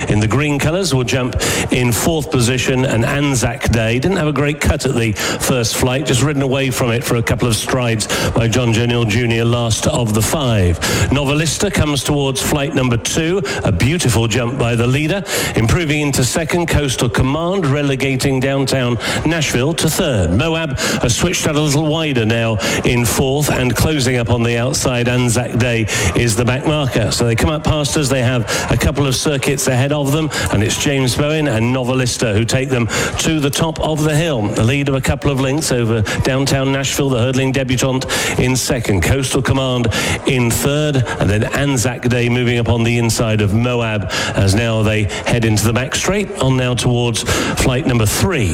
in the green colours will jump in 4th position, and Anzac Day didn't have a great cut at the first flight, just ridden away from it for a couple of strides by John O'Neill Jr., last of the 5. Novelista comes towards flight number 2, a beautiful jump by the leader, improving into 2nd, Coastal Command, relegating Downtown Nashville to 3rd. Moab has switched out a little wider now in 4th, and closing up on the outside, Anzac Day is the back marker. So they come up past us, they have a couple of circuits ahead of them, and it's James Bowen and Novelista who take them to the top of the hill. The lead of a couple of lengths over Downtown Nashville, the hurdling debutant, in 2nd, Coastal Command in 3rd, and then Anzac Day moving up on the inside of Moab as now they head into the back straight, on now towards flight number 3.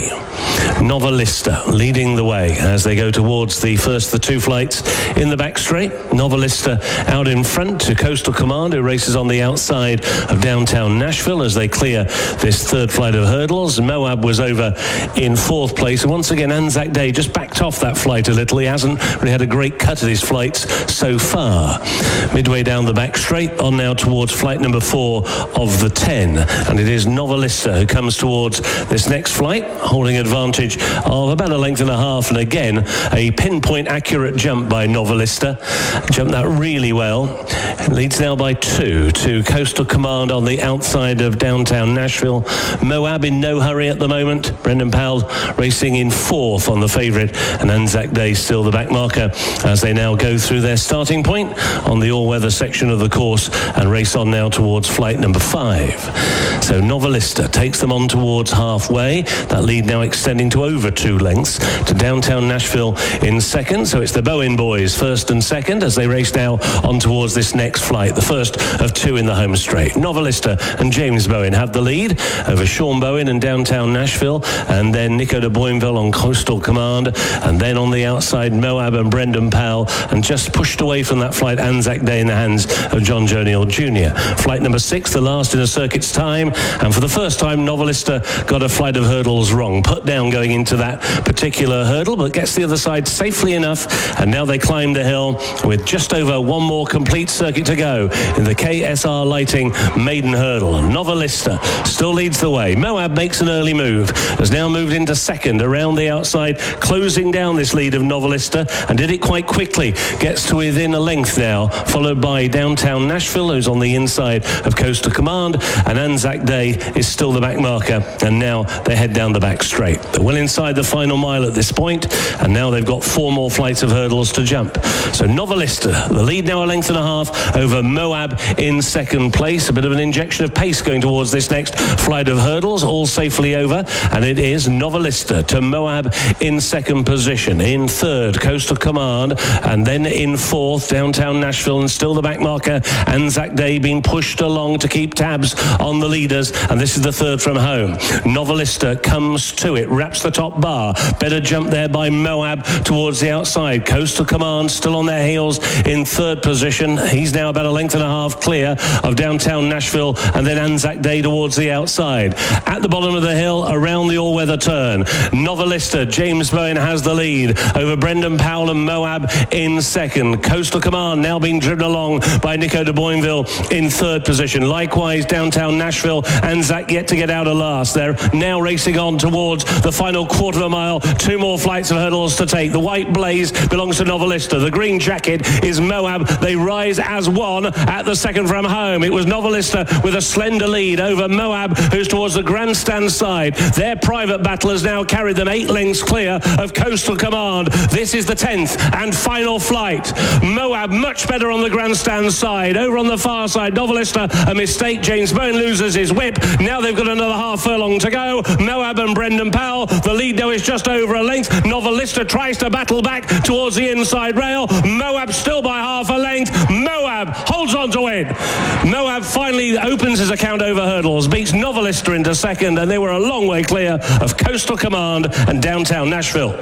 Novelista leading the way as they go towards the first of the 2 flights in the back straight. Novelista out in front to Coastal Command, who races on the outside of Downtown Nashville as they clear this 3rd flight of hurdles. Moab was over in 4th place, and once again Anzac Day just backed off that flight a little. He hasn't really had a great cut at his flights so far. Midway down the back straight, on now towards flight number 4 of the 10, and it is Novelista who comes towards this next flight, holding advantage of about a length and a half, and again a pinpoint accurate jump by Novelista. Jumped that really well. Leads now by 2 to Coastal Command on the outside of Downtown Nashville. Moab in no hurry at the moment. Brendan Powell racing in 4th on the favourite, and Anzac Day still the back marker as they now go through their starting point on the all-weather section of the course and race on now towards flight number 5. So Novelista takes them on towards halfway. That lead now extending to over 2 lengths to Downtown Nashville in 2nd. So it's the Bowen boys 1st and 2nd as they race now on towards this next flight, the first of 2 in the home straight. Novelista and James Bowen have the lead over Sean Bowen and Downtown Nashville, and then Nico de Boinville on Coastal Command, and then on the outside Moab and Brendan Powell, and just pushed away from that flight Anzac Day in the hands of John O'Neill Jr. Flight number 6, the last in a circuit's time, and for the first time Novelista got a flight of hurdles wrong, put down going into that particular hurdle, but gets the other side safely enough, and now they climb the hill with just over 1 more complete circuit to go in the KSR Lighting maiden hurdle. Novelista still leads the way. Moab makes an early move, has now moved into 2nd around the outside, closing down this lead of Novelista, and did it quite quickly. Gets to within a length now, followed by Downtown Nashville, who's on the inside of Coastal Command, and Anzac Day is still the back marker, and now they head down the back straight. They're well inside the final mile at this point, and now they've got 4 more flights of hurdles to jump. So Novelista, the lead now a length and a half over Moab in 2nd place. A bit of an injection of pace going towards this next flight of hurdles, all safely over, and it is Novelista to Moab in 2nd position. In 3rd, Coastal Command, and then in 4th, Downtown Nashville, and still the back marker, Anzac Day being pushed along to keep tabs on the leaders, and this is the 3rd from home. Novelista comes to it, wraps the top bar. Better jump there by Moab towards the outside. Coastal Command still on their heels in 3rd position. He's now about a length and a half clear of Downtown Nashville, and then Anzac Day towards the outside. At the bottom of the hill, around the all-weather turn, Novelista, James Bowen has the lead over Brendan Powell and Moab in 2nd. Coastal Command now being driven along by Nico de Boinville in 3rd position. Likewise, Downtown Nashville, Anzac yet to get out of last. They're now racing on towards the final quarter of a mile. 2 more flights of hurdles to take. The white blaze belongs to Novelista. The green jacket is Moab. They rise as one at the 2nd from home. It was Novelista with a slender lead over Moab, who's towards the grandstand side. Their private battle has now carried them 8 lengths clear of Coastal Command. This is the 10th and final flight. Moab much better on the grandstand side. Over on the far side, Novelista, a mistake. James Bowen loses his whip. Now they've got another half furlong to go. Moab and Brendan Powell. The lead now is just over a length. Novelista tries to battle back towards the inside rail. Moab still by half a length. Moab holds on to win. Moab finally opens his account over hurdles, beats Novelista into 2nd, and they were a long way clear of Coastal Command and Downtown Nashville.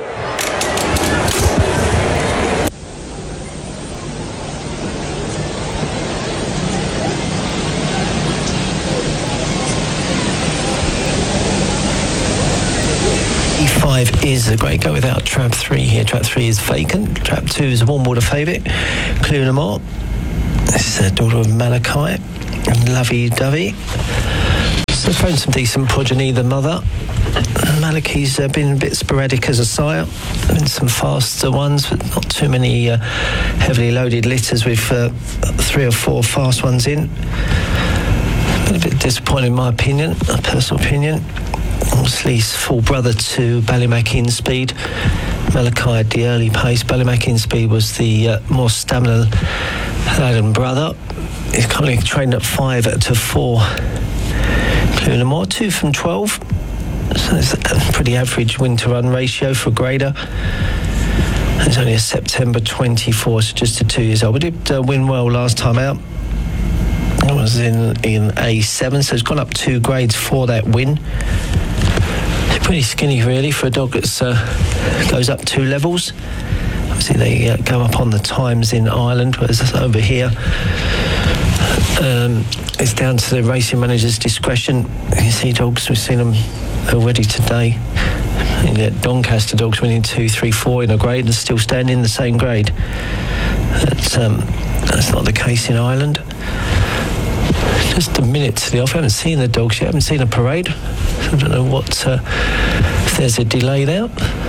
E5 is a great go without trap 3 here. Trap 3 is vacant. Trap 2 is a warm water favourite. Clue them all. This is a daughter of Malachi and Lovey Dovey. thrown some decent progeny, the mother. Malachi's been a bit sporadic as a sire. Been some faster ones, but not too many heavily loaded litters with 3 or 4 fast ones in. Been a bit disappointed in my opinion, a personal opinion. Obviously, he's full brother to Ballymac in speed. Malachi had the early pace. Ballymac in speed was the more stamina laden brother. He's currently trained at 5 to 4. Including more 2 from 12. So it's a pretty average win to run ratio for a grader. It's only a September 24, so just 2 years old. We did win well last time out. It was in A7, so it's gone up 2 grades for that win. Pretty skinny really for a dog that goes up 2 levels. Obviously they go up on the times in Ireland, whereas over here it's down to the racing manager's discretion. You can see dogs, we've seen them already today. Doncaster dogs winning 2, 3, 4 in a grade and still staying in the same grade. That's not the case in Ireland. Just a minute to the off. I haven't seen the dogs yet. I haven't seen a parade. I don't know what if there's a delay there.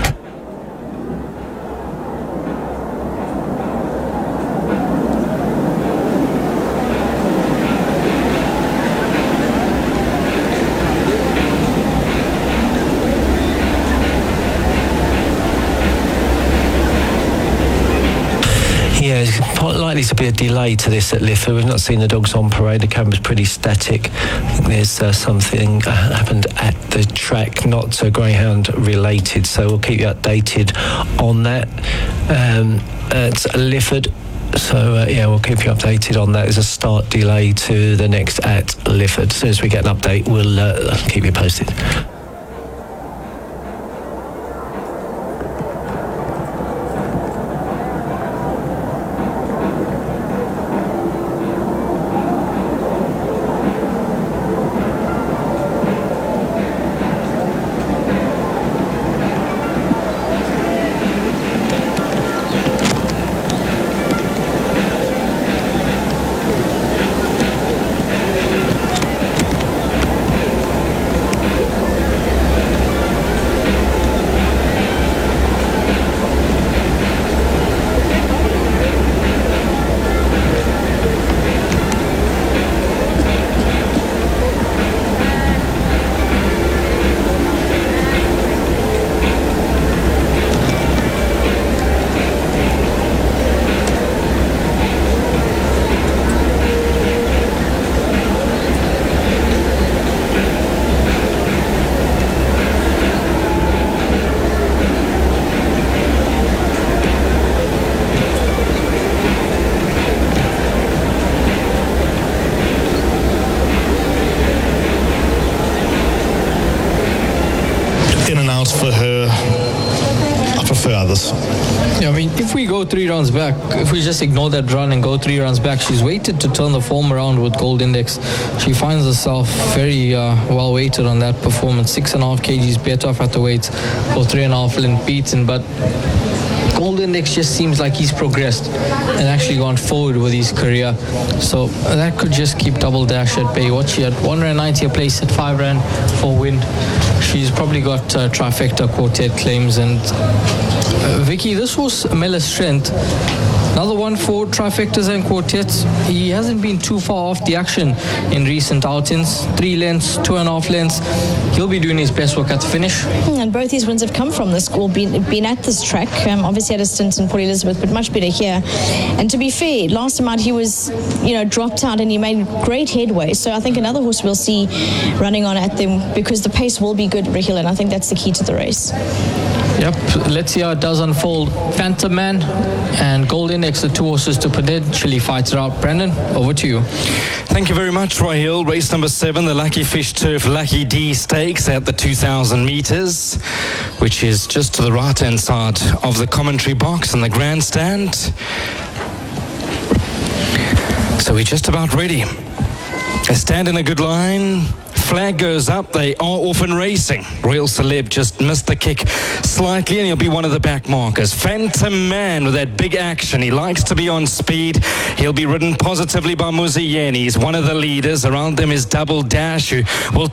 There's quite likely to be a delay to this at Lifford. We've not seen the dogs on parade. The camera's pretty static. I think there's something happened at the track, not greyhound related, so we'll keep you updated on that. It's Lifford, so we'll keep you updated on that. There's a start delay to the next at Lifford. As soon as we get an update, we'll keep you posted. For her, I prefer others. Yeah, I mean, if we go 3 rounds back, if we just ignore that run and go 3 rounds back, she's waited to turn the form around with Gold Index. She finds herself very well weighted on that performance. 6.5 kgs bet off at the weights for 3.5 length beaten, but Gold Index just seems like he's progressed and actually gone forward with his career. So that could just keep Double Dash at bay. What she had, 190 a place at 5 rand for wind. She's probably got trifecta quartet claims. And Vicky, this was Mella's strength. Another one for trifectas and quartets. He hasn't been too far off the action in recent outings. 3 lengths, 2.5 lengths. He'll be doing his best work at the finish. And both these wins have come from this school, been at this track. Obviously had a stint in Port Elizabeth, but much better here. And to be fair, last time out he was, dropped out and he made great headway. So I think another horse we'll see running on at them because the pace will be good, Rahil, and I think that's the key to the race. Yep, let's see how it does unfold. Phantom Man and Gold Index, the 2 horses to potentially fight it out. Brendan, over to you. Thank you very much, Roy Hill. Race number 7, the Lucky Fish Turf Lucky D Stakes at the 2,000 metres, which is just to the right-hand side of the commentary box and the grandstand. So we're just about ready. They stand in a good line. Flag goes up. They are off and racing. Royal Celeb just missed the kick slightly and he'll be one of the back markers. Phantom Man with that big action. He likes to be on speed. He'll be ridden positively by Muzieni. He's one of the leaders. Around them is Double Dash, who will